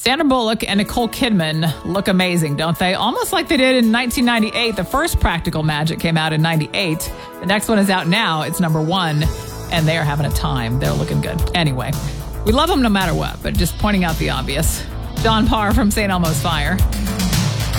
Sandra Bullock and Nicole Kidman look amazing, don't they? Almost like they did in 1998. The first Practical Magic came out in 98. The next one is out now. It's number 1, and they are having a time. They're looking good. Anyway, we love them no matter what, but just pointing out the obvious. John Parr from St. Elmo's Fire.